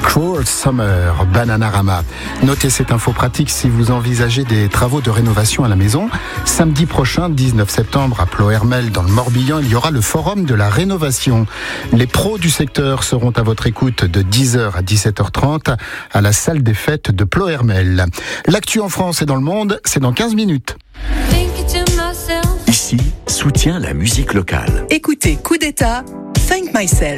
Cruel Summer, Bananarama. Notez cette info pratique si vous envisagez des travaux de rénovation à la maison. Samedi prochain, 19 septembre, à Ploërmel, dans le Morbihan, il y aura le forum de la rénovation. Les pros du secteur seront à votre écoute de 10h à 17h30 à la salle des fêtes de Ploërmel. L'actu en France et dans le monde, c'est dans 15 minutes. Ici, soutient la musique locale. Écoutez Coup d'État, Thank Myself.